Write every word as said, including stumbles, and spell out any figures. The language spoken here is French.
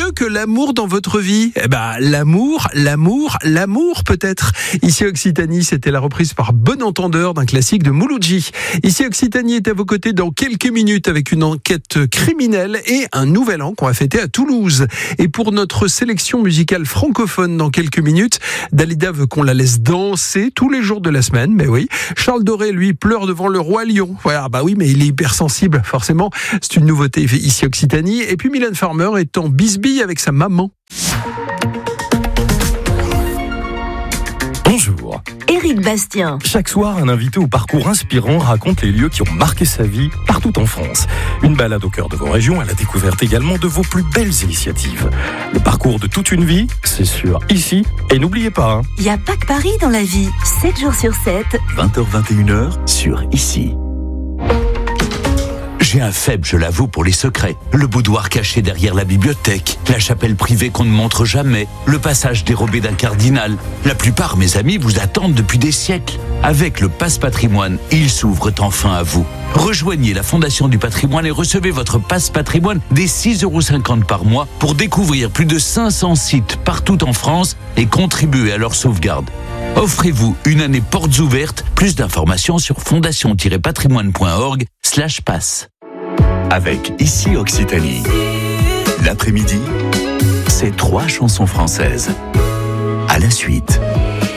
mieux que l'amour dans votre vie? Eh ben, l'amour, l'amour, l'amour peut-être. Ici Occitanie, c'était la reprise par Bon Entendeur d'un classique de Mouloudji. Ici Occitanie est à vos côtés dans quelques minutes avec une enquête criminelle et un nouvel an qu'on va fêter à Toulouse. Et pour notre sélection musicale francophone dans quelques minutes, Dalida veut qu'on la laisse danser tous les jours de la semaine, mais oui. Charles Doré, lui, pleure devant le roi lion. Voilà, bah oui, mais il est hypersensible, forcément. C'est une nouveauté ici Occitanie. Et puis Mylène Farmer est en bisbille avec sa maman. Bonjour. Éric Bastien. Chaque soir, un invité au parcours inspirant raconte les lieux qui ont marqué sa vie partout en France. Une balade au cœur de vos régions à la découverte également de vos plus belles initiatives. Le parcours de toute une vie, c'est sur Ici. Et n'oubliez pas, hein, Il n'y a pas que Paris dans la vie. sept jours sur sept. vingt heures vingt et une heures sur Ici. J'ai un faible, je l'avoue, pour les secrets. Le boudoir caché derrière la bibliothèque, la chapelle privée qu'on ne montre jamais, le passage dérobé d'un cardinal. La plupart, mes amis, vous attendent depuis des siècles. Avec le Passe Patrimoine, ils s'ouvrent enfin à vous. Rejoignez la Fondation du Patrimoine et recevez votre Passe Patrimoine dès six euros cinquante par mois pour découvrir plus de cinq cents sites partout en France et contribuer à leur sauvegarde. Offrez-vous une année portes ouvertes. Plus d'informations sur fondation-patrimoine.org slash passe. Avec Ici Occitanie. L'après-midi, c'est trois chansons françaises. À la suite.